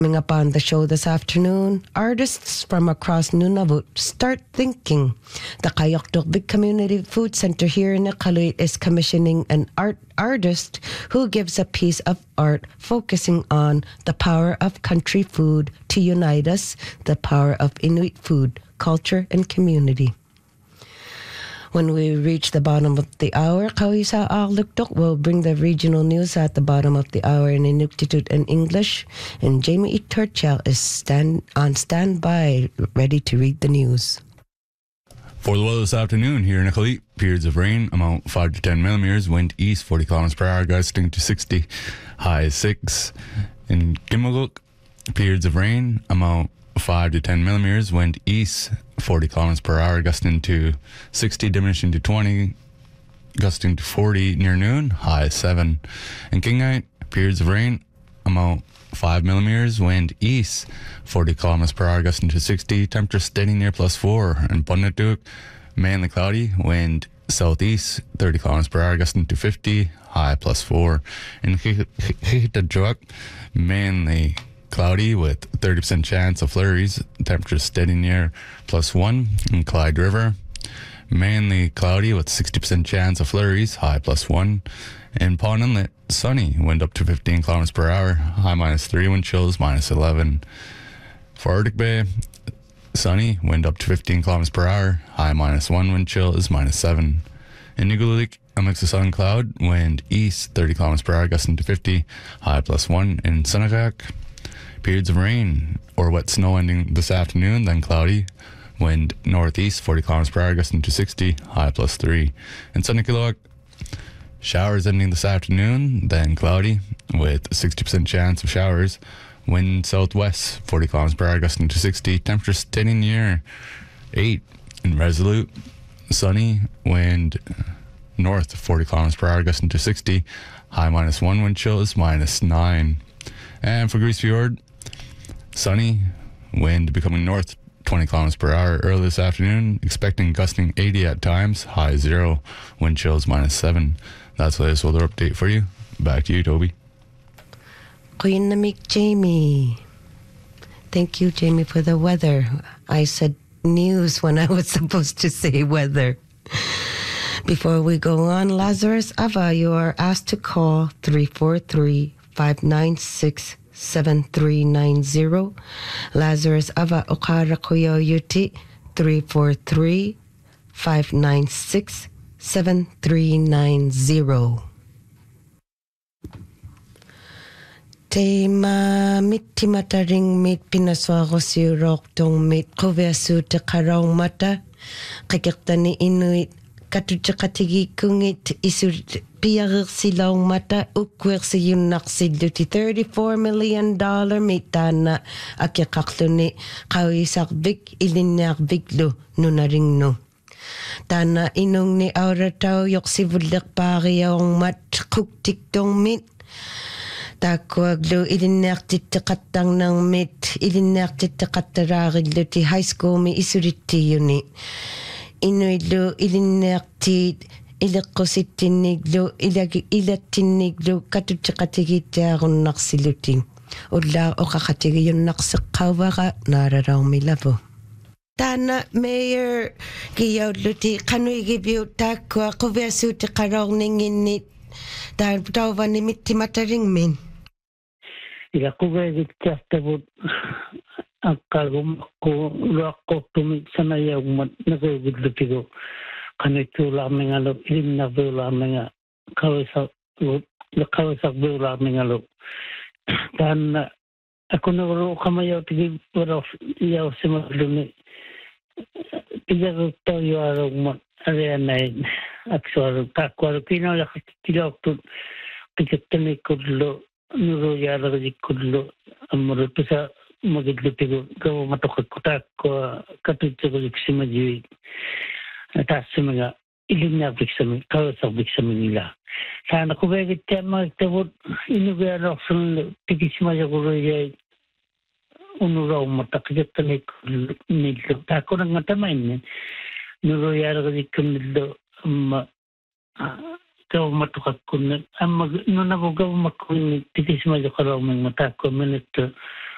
Coming up on the show this afternoon, artists from across Nunavut start thinking. The Kayokdok Big Community Food Center here in Iqaluit is commissioning an artist who gives a piece of art focusing on the power of country food to unite us, the power of Inuit food, culture, and community. When we reach the bottom of the hour, Kawisa Aglukdok will bring the regional news at the bottom of the hour in Inuktitut and English. And Jamie Iturchel is on standby, ready to read the news. For the weather this afternoon here in Iqaluit, periods of rain, amount 5 to 10 millimeters, wind east 40 kilometers per hour, gusting to 60, high 6. In Gimaguk, periods of rain, amount 5 to 10 millimeters, wind east 40 kilometers per hour, gusting to 60, diminishing to 20, gusting to 40 near noon, high 7. In Kingite, periods of rain, amount 5 millimeters, wind east 40 kilometers per hour, gusting to 60, temperature steady near +4. In Bundatuk, mainly cloudy, wind southeast 30 kilometers per hour, gusting to 50, high +4. In Hikitajuak, mainly cloudy with 30% chance of flurries, temperature steady near +1. In Clyde River, mainly cloudy with 60% chance of flurries, high +1. In Pond Inlet, sunny, wind up to 15 kilometers per hour, high -3, wind chills -11. For Arctic Bay, sunny, wind up to 15 kilometers per hour, high -1, wind chill is -7. In Nigulik, a mix of sun and cloud, wind east 30 kilometers per hour, gusting to 50, high +1. In Senagak, periods of rain or wet snow ending this afternoon, then cloudy. Wind northeast 40 kilometers per hour, gusting to 60, high +3. In Sunnykiloak, showers ending this afternoon, then cloudy with 60% chance of showers. Wind southwest 40 kilometers per hour, gusting to 60, temperature steady near 8. In Resolute, sunny, wind north 40 kilometers per hour, gusting to 60, high -1, wind chill is -9. And for Grise Fjord, sunny, wind becoming north 20 kilometers per hour early this afternoon, expecting gusting 80 at times, high 0, wind chills -7. That's the latest weather update for you. Back to you, Toby. Queen Namik Jamie. Thank you, Jamie, for the weather. I said news when I was supposed to say weather. Before we go on, Lazarus Ava, you are asked to call 343-596-7390. Lazarus Ava Okara Kuyo Yuti 343-596-7390. Te mitti mataring mit pinaswagosi roktong mit koveasu te karong mata. Kikirtani Inuit katutjakatigi kungit isur piarir silaw mata ukwir si yunaksidluti $34 million mitana akikakluni kawisakbik ilinyakbiklu nunaringno. Tana inong ni aurataw yoksivulak pariyaong mat kuktiktong mit. Takwaglo ilinnertitteqattang ng mit ilinnertitteqattaraarillu ti high school mi isuritti yuni. Inuillu ilinnerti iliqqusittinniglu ilattinniglu katutteqatigittiarunnarsiluti. Ulla oqaqatigiyunnarseqqauvaqa naararaumilavo. Tana mayor giyaulluti qanuigibiu taakkua quviasuuti qarorninginnit tauvani mitti mataringmin. Ja kuveedittähtävut akkalgummakku luaqqortumit sanayaugmat nakuugillutigu qanittuulaarningalu ilimnarviulaarninga qawisaqviulaarningalu taanna akunagulu qamayautigi warof yausimalluni pijaruttoyuarugmat arianai aksuaru takkuaru kinoyaqtiloqtut pijattanikkullu nuruyaaragikkullu ammurutusa magillutigu gavumatoqakku taakkua katutsuguliksimajivi taassimiga ilinnaarpiksami qawisarpiksamigila saana kuveegittiammagittavut inugialorsunlu tikismajaguruyai unuraummata pijattanikkullu nillu taakkunangatamainni nuruyaaragikkunnillu amma gavumatoqakkunni amma nunagu gavummakkunni tikismajoqaraumming mataakku minuttu